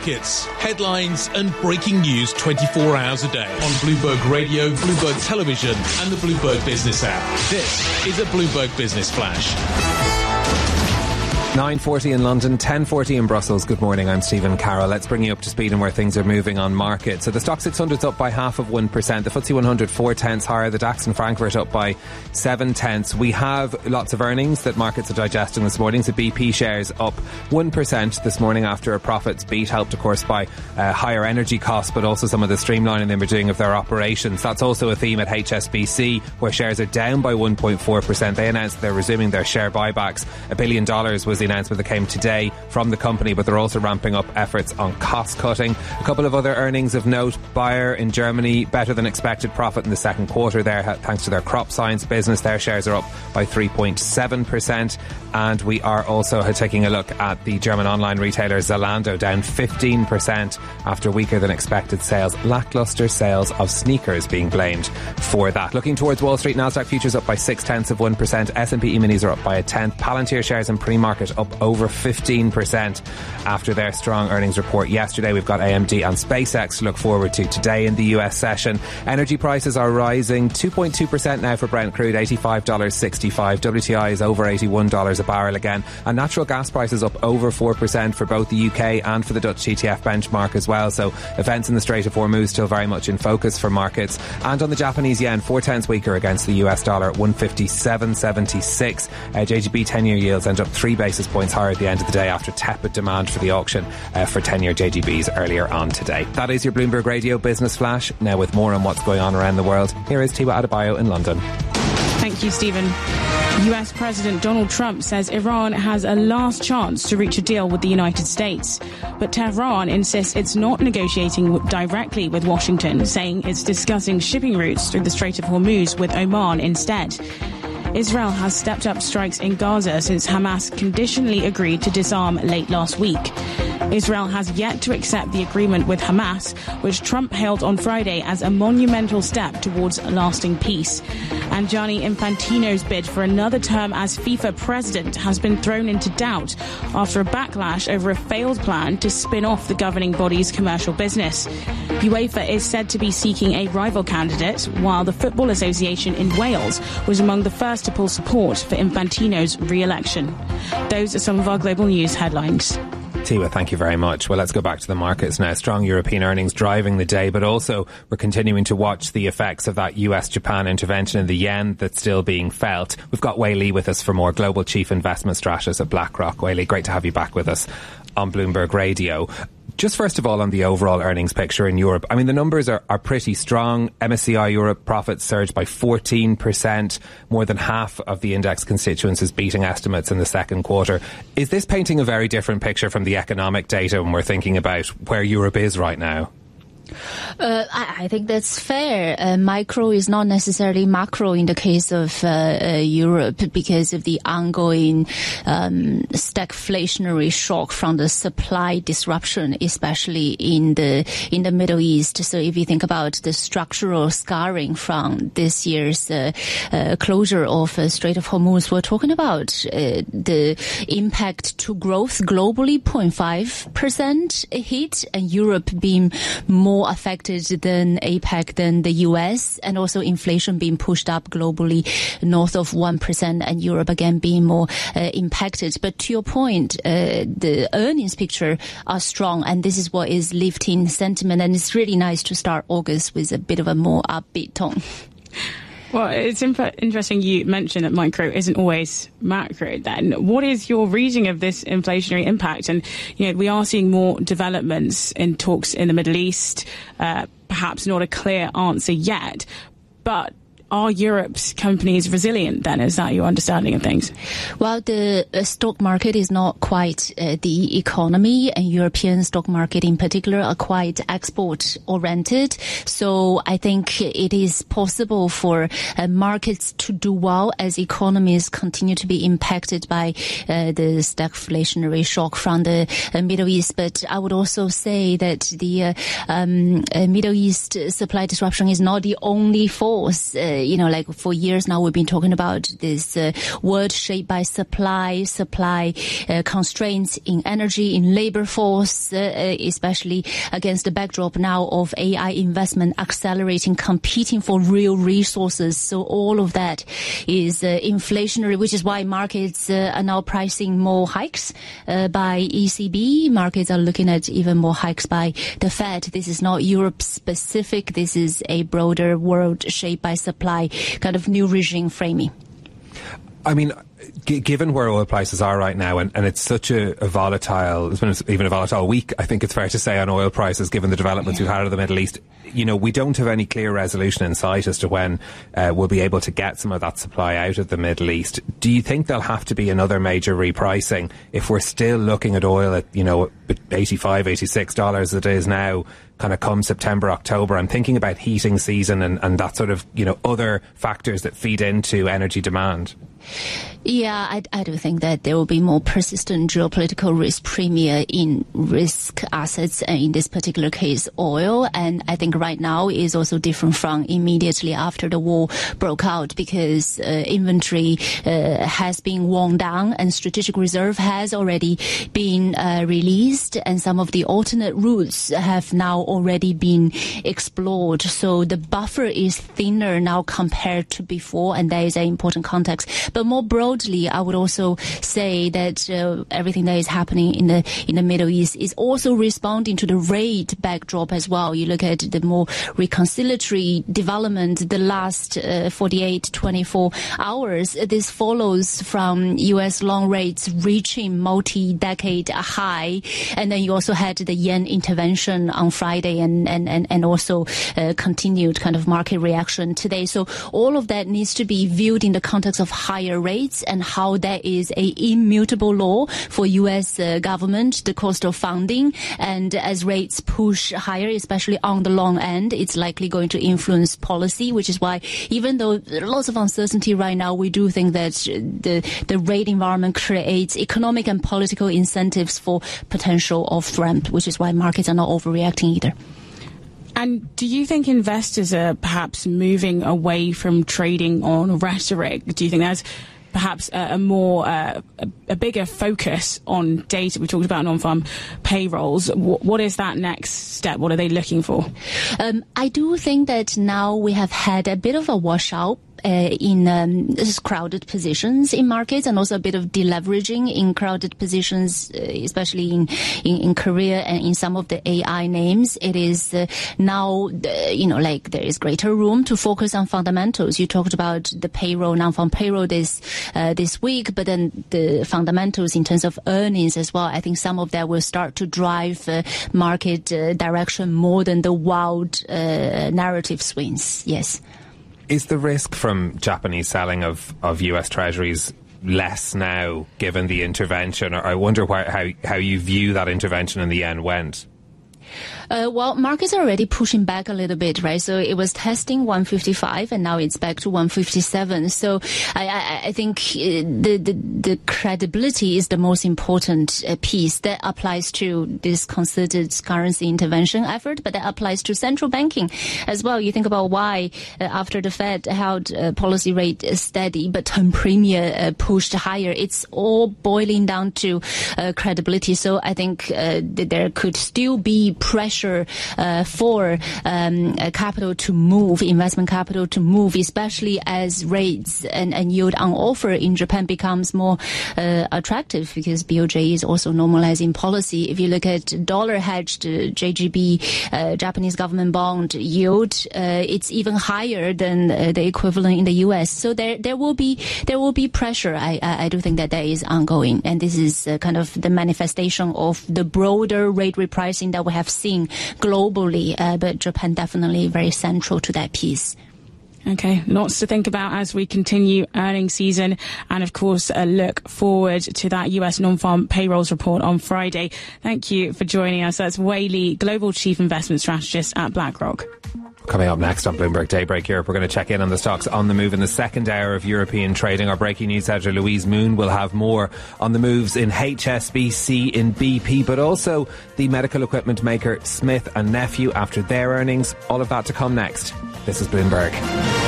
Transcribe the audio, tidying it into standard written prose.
markets, headlines and breaking news 24 hours a day on Bloomberg Radio, Bloomberg Television and the Bloomberg Business app. This is a Bloomberg Business Flash. 9:40 in London, 10:40 in Brussels. Good morning, I'm Stephen Carroll. Let's bring you up to speed on where things are moving on market. So the Stock 600's up by 0.5%, the FTSE 100 4/10 higher, the DAX and Frankfurt up by 0.7. We have lots of earnings that markets are digesting this morning. So BP shares up 1% this morning after a profits beat, helped of course by higher energy costs, but also some of the streamlining they were doing of their operations. That's also a theme at HSBC, where shares are down by 1.4%. They announced they're resuming their share buybacks. $1 billion was the announcement that came today from the company, but they're also ramping up efforts on cost cutting. A couple of other earnings of note. Bayer in Germany, better than expected profit in the second quarter there thanks to their crop science business. Their shares are up by 3.7%. And we are also taking a look at the German online retailer Zalando, down 15% after weaker than expected sales. Lackluster sales of sneakers being blamed for that. Looking towards Wall Street, Nasdaq futures up by 0.6%. S&P E-minis are up by 0.1. Palantir shares in pre-market up over 15% after their strong earnings report yesterday. We've got AMD and SpaceX to look forward to today in the US session. Energy prices are rising 2.2% now for Brent crude, $85.65. WTI is over $81 a barrel again, and natural gas prices up over 4% for both the UK and for the Dutch TTF benchmark as well. So events in the Strait of Hormuz still very much in focus for markets. And on the Japanese yen, 4/10 weaker against the US dollar, 157.76. JGB 10-year yields end up 3 basis points higher at the end of the day after tepid demand for the auction for 10-year JGBs earlier on today. That is your Bloomberg Radio Business Flash. Now with more on what's going on around the world, here is Tiwa Adebayo in London. Thank you, Stephen. US President Donald Trump says Iran has a last chance to reach a deal with the United States. But Tehran insists it's not negotiating directly with Washington, saying it's discussing shipping routes through the Strait of Hormuz with Oman instead. Israel has stepped up strikes in Gaza since Hamas conditionally agreed to disarm late last week. Israel has yet to accept the agreement with Hamas, which Trump hailed on Friday as a monumental step towards lasting peace. And Gianni Infantino's bid for another term as FIFA president has been thrown into doubt after a backlash over a failed plan to spin off the governing body's commercial business. UEFA is said to be seeking a rival candidate, while the Football Association in Wales was among the first to pull support for Infantino's re-election. Those are some of our global news headlines. Tiwa, thank you very much. Well, let's go back to the markets now. Strong European earnings driving the day, but also we're continuing to watch the effects of that US-Japan intervention in the yen that's still being felt. We've got Wei Li with us for more, Global Chief Investment Strategist at BlackRock. Wei Li, great to have you back with us on Bloomberg Radio. Just first of all, on the overall earnings picture in Europe, I mean, the numbers are pretty strong. MSCI Europe profits surged by 14%. More than half of the index constituents is beating estimates in the second quarter. Is this painting a very different picture from the economic data when we're thinking about where Europe is right now? I think that's fair. Micro is not necessarily macro in the case of Europe because of the ongoing stagflationary shock from the supply disruption, especially in the Middle East. So if you think about the structural scarring from this year's closure of Strait of Hormuz, we're talking about the impact to growth globally, 0.5% hit, and Europe being more affected than APEC, than the US, and also inflation being pushed up globally north of 1%, and Europe again being more impacted. But to your point, the earnings picture are strong, and this is what is lifting sentiment, and it's really nice to start August with a bit of a more upbeat tone. Well, it's interesting you mentioned that micro isn't always macro then. What is your reading of this inflationary impact? And, you know, we are seeing more developments in talks in the Middle East, perhaps not a clear answer yet, but are Europe's companies resilient then? Is that your understanding of things? Well, the stock market is not quite the economy, and European stock market in particular are quite export-oriented. So I think it is possible for markets to do well as economies continue to be impacted by the stagflationary shock from the Middle East. But I would also say that the Middle East supply disruption is not the only force like for years now, we've been talking about this world shaped by supply constraints in energy, in labor force, especially against the backdrop now of AI investment accelerating, competing for real resources. So all of that is inflationary, which is why markets are now pricing more hikes by ECB. Markets are looking at even more hikes by the Fed. This is not Europe specific. This is a broader world shaped by supply kind of new regime framing. I mean, given where oil prices are right now, and it's such a volatile, it's been even a volatile week, I think it's fair to say, on oil prices, given the developments we've had out of the Middle East, we don't have any clear resolution in sight as to when we'll be able to get some of that supply out of the Middle East. Do you think there'll have to be another major repricing if we're still looking at oil at, $85, $86 as it is now, kind of come September, October? I'm thinking about heating season and that sort of, other factors that feed into energy demand. Yeah, I do think that there will be more persistent geopolitical risk premium in risk assets, and in this particular case, oil. And I think right now is also different from immediately after the war broke out, because inventory has been worn down and strategic reserve has already been released, and some of the alternate routes have now already been explored. So the buffer is thinner now compared to before, and that is an important context. But more broadly, I would also say that everything that is happening in the Middle East is also responding to the rate backdrop as well. You look at the more reconciliatory development the last 48, 24 hours. This follows from U.S. long rates reaching multi-decade high, and then you also had the yen intervention on Friday and also continued kind of market reaction today. So all of that needs to be viewed in the context of higher rates and how that is a immutable law for U.S. government, the cost of funding. And as rates push higher, especially on the long end, it's likely going to influence policy, which is why even though there are lots of uncertainty right now, we do think that the rate environment creates economic and political incentives for potential off-ramp, which is why markets are not overreacting either. And do you think investors are perhaps moving away from trading on rhetoric? Do you think there's perhaps a bigger focus on data? We talked about non-farm payrolls. What is that next step? What are they looking for? I do think that now we have had a bit of a washout in crowded positions in markets, and also a bit of deleveraging in crowded positions, especially in Korea and in some of the AI names. It is now, like there is greater room to focus on fundamentals. You talked about the payroll, non-farm payroll this week, but then the fundamentals in terms of earnings as well. I think some of that will start to drive market direction more than the wild narrative swings. Yes. Is the risk from Japanese selling of US Treasuries less now, given the intervention? Or I wonder how you view that intervention and the yen went. Well, markets are already pushing back a little bit, right? So it was testing 155 and now it's back to 157. So I think the credibility is the most important piece. That applies to this concerted currency intervention effort, but that applies to central banking as well. You think about why after the Fed held policy rate steady, but term premium pushed higher. It's all boiling down to credibility. So I think there could still be pressure for capital to move, investment capital to move, especially as rates and yield on offer in Japan becomes more attractive, because BOJ is also normalizing policy. If you look at dollar hedged JGB, Japanese government bond yield, it's even higher than the equivalent in the US. So there will be pressure. I do think that is ongoing, and this is kind of the manifestation of the broader rate repricing that we have seen globally, but Japan definitely very central to that piece. Okay, lots to think about as we continue earnings season, and of course look forward to that US non-farm payrolls report on Friday. Thank you for joining us. That's Wei Li, Global Chief Investment Strategist at BlackRock. Coming up next on Bloomberg Daybreak Europe, we're going to check in on the stocks on the move in the second hour of European trading. Our breaking news editor Louise Moon will have more on the moves in HSBC, in BP, but also the medical equipment maker Smith & Nephew after their earnings. All of that to come next. This is Bloomberg.